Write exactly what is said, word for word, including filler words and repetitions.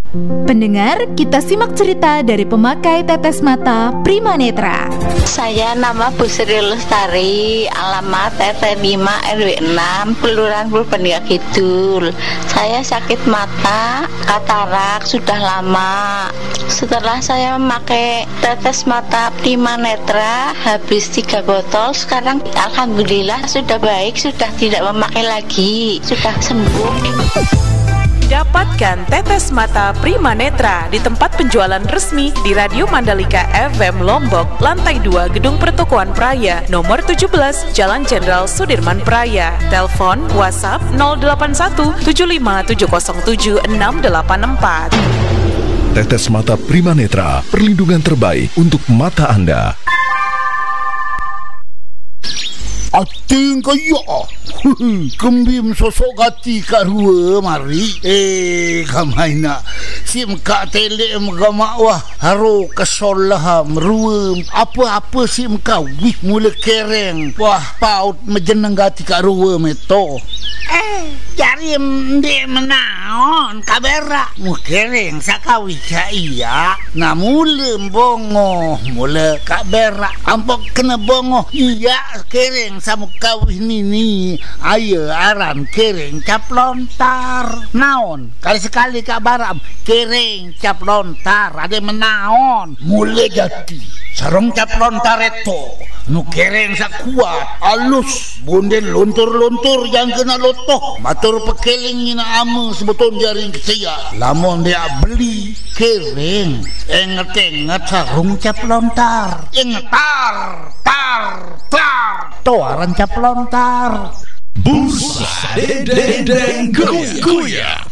Pendengar, kita simak cerita dari pemakai tetes mata Prima Netra. Saya nama Bu Sri Lestari, alamat R T lima R W enam, Kelurahan Purbalingga Kidul. Saya sakit mata, katarak sudah lama. Setelah saya memakai tetes mata Prima Netra, habis tiga botol, sekarang alhamdulillah sudah baik, sudah tidak memakai lagi, sudah sembuh. Dapatkan tetes mata Prima Netra di tempat penjualan resmi di Radio Mandalika F M Lombok, lantai dua Gedung Pertokoan Praya, nomor tujuh belas, Jalan Jenderal Sudirman Praya. Telepon WhatsApp nol delapan satu tujuh lima tujuh nol tujuh enam delapan empat. Tetes mata Prima Netra, perlindungan terbaik untuk mata Anda. Ating kaya kembim sosok gati kat rua mari. Eh kamai nak sim kak tele magamak wah haro kesol lah merua apa-apa sim kau wih mula kereng wah paut mejeneng gati kat rua meto. Eh cari mende menaon kabera mu kereng sakawi iya na mula bongo mula kabera ampok kena bongo iya kereng sama kawih nini ayo aran kereng cap lontar naon kali sekali kak baram kereng cap lontar ada menaon mulai jadi sarong cap lontar itu nu kereng sak kuat alus bunden lontur-lontur yang kena lotoh matur pekeling ina ame sebetul jaring saya lamun dia beli kereng enget-enget sarung cap lontar engetar tar tar toaran cap lontar Busa Dendeng Goyang.